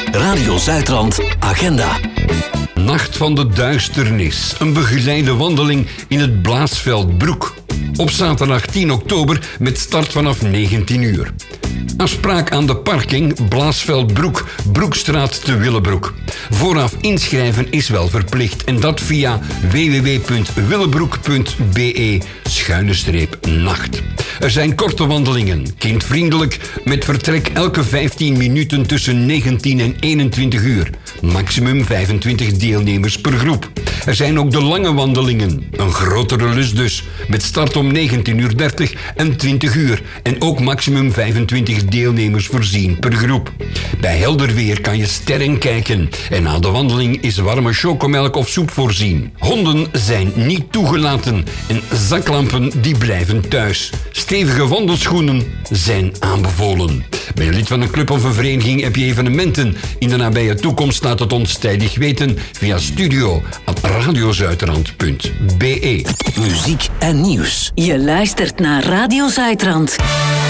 Radio Zuidrand Agenda. Nacht van de Duisternis. Een begeleide wandeling in het Blaasveld Broek. Op zaterdag 10 oktober met start vanaf 19 uur. Afspraak aan de parking Blaasveld Broek, Broekstraat te Willebroek. Vooraf inschrijven is wel verplicht en dat via www.willebroek.be/nacht. Er zijn korte wandelingen, kindvriendelijk, met vertrek elke 15 minuten tussen 19 en 21 uur. Maximum 25 deelnemers per groep. Er zijn ook de lange wandelingen, een grotere lus dus, met start om 19:30 en 20 uur. En ook maximum 25 deelnemers voorzien per groep. Bij helder weer kan je sterren kijken en na de wandeling is warme chocomelk of soep voorzien. Honden zijn niet toegelaten en zaklampen die blijven thuis. Stevige wandelschoenen zijn aanbevolen. Ben je lid van een club of een vereniging, heb je evenementen in de nabije toekomst, laat het ons tijdig weten via studio@radiozuidrand.be. Muziek en nieuws. Je luistert naar Radio Zuidrand.